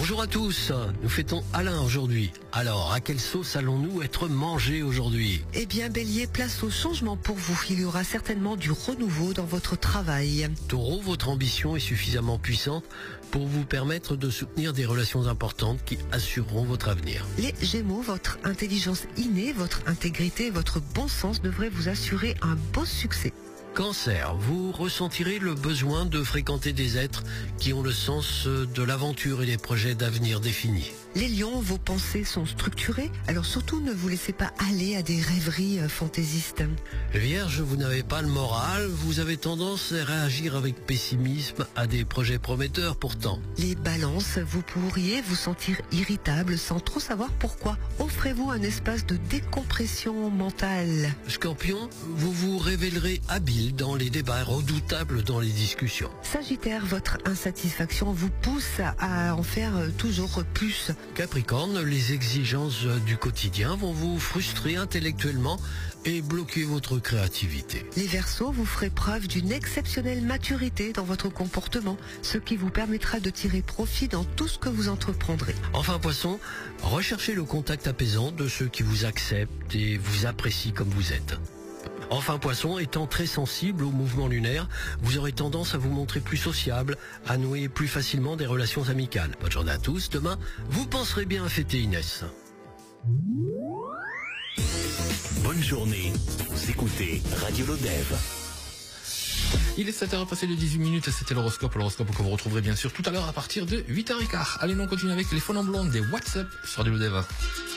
Bonjour à tous, nous fêtons Alain aujourd'hui. Alors, à quelle sauce allons-nous être mangés aujourd'hui? Eh bien, Bélier, place au changement pour vous. Il y aura certainement du renouveau dans votre travail. Taureau, votre ambition est suffisamment puissante pour vous permettre de soutenir des relations importantes qui assureront votre avenir. Les Gémeaux, votre intelligence innée, votre intégrité, votre bon sens devraient vous assurer un beau succès. Cancer, vous ressentirez le besoin de fréquenter des êtres qui ont le sens de l'aventure et des projets d'avenir définis. Les Lions, vos pensées sont structurées, alors surtout ne vous laissez pas aller à des rêveries fantaisistes. Vierge, vous n'avez pas le moral, vous avez tendance à réagir avec pessimisme à des projets prometteurs pourtant. Les Balances, vous pourriez vous sentir irritable sans trop savoir pourquoi. Offrez-vous un espace de décompression mentale. Scorpion, vous vous révélerez habile dans les débats, redoutable dans les discussions. Sagittaire, votre insatisfaction vous pousse à en faire toujours plus. Capricorne, les exigences du quotidien vont vous frustrer intellectuellement et bloquer votre créativité. Les Verseaux, vous ferez preuve d'une exceptionnelle maturité dans votre comportement, ce qui vous permettra de tirer profit dans tout ce que vous entreprendrez. Enfin Poisson, recherchez le contact apaisant de ceux qui vous acceptent et vous apprécient comme vous êtes. Enfin Poisson, étant très sensible au mouvement lunaire, vous aurez tendance à vous montrer plus sociable, à nouer plus facilement des relations amicales. Bonne journée à tous, demain, vous penserez bien à fêter Inès. Bonne journée, vous écoutez Radio Lodève. Il est 7h passé de 18 minutes, c'était l'horoscope que vous retrouverez bien sûr tout à l'heure à partir de 8h15. Allez, on continue avec les Phones en blonde des WhatsApp sur Radio Lodève.